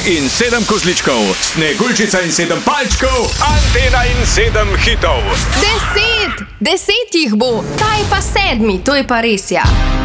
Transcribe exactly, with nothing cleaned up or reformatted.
in sedem kozličkov, Sneguljčica in sedem palčkov, Antena in sedem hitov. Deset! Deset jih bo! Ta je pa sedmi, to je pa res ja.